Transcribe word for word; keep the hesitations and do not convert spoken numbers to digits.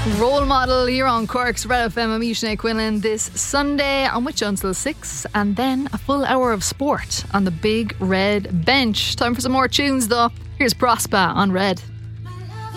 Role Model here on Cork's Red F M. I'm Sinead Quinlan this Sunday on Which Until six, and then a full hour of sport on the Big Red Bench. Time for some more tunes though. Here's Prospa on Red.